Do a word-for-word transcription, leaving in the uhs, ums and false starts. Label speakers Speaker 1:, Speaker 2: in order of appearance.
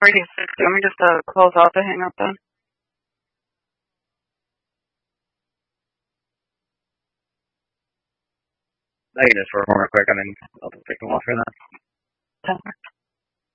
Speaker 1: already sixty. Let me just uh, close out the hang up then.
Speaker 2: I can just work more quick. I mean, I'll just take them off for that.